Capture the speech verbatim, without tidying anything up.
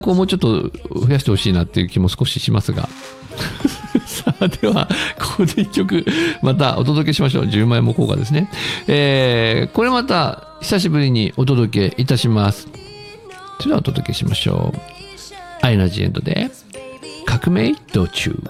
こうもうちょっと増やしてほしいなっていう気も少ししますがさあではここで一曲またお届けしましょう。じゅうまんえんも効果ですね。えー、これまた久しぶりにお届けいたします。それではお届けしましょう。アイナ・ジ・エンドで革命道中。